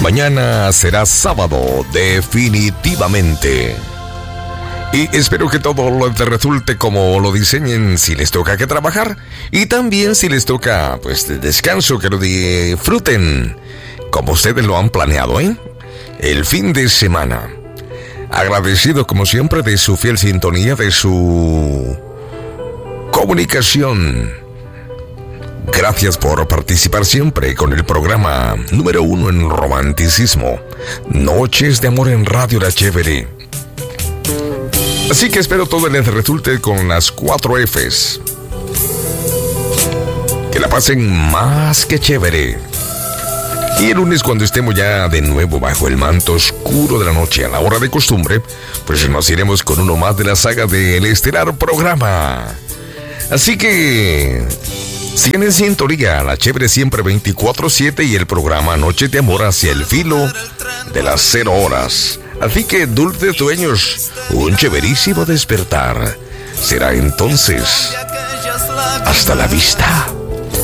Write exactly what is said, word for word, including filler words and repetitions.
Mañana será sábado, definitivamente. Y espero que todo lo te resulte como lo diseñen si les toca que trabajar. Y también si les toca, pues, descanso, que lo disfruten como ustedes lo han planeado, ¿eh? El fin de semana. Agradecido como siempre de su fiel sintonía, de su comunicación. Gracias por participar siempre con el programa número uno en romanticismo, Noches de Amor en Radio La Chévere. Así que espero todo les resulte con las cuatro Fs. Que la pasen más que chévere. Y el lunes, cuando estemos ya de nuevo bajo el manto oscuro de la noche a la hora de costumbre, pues nos iremos con uno más de la saga del estelar programa. Así que sigan en sintonía, La Chévere siempre veinticuatro siete y el programa Noches de Amor hacia el filo de las cero horas. Así que dulces sueños, un chéverísimo despertar. Será entonces hasta la vista.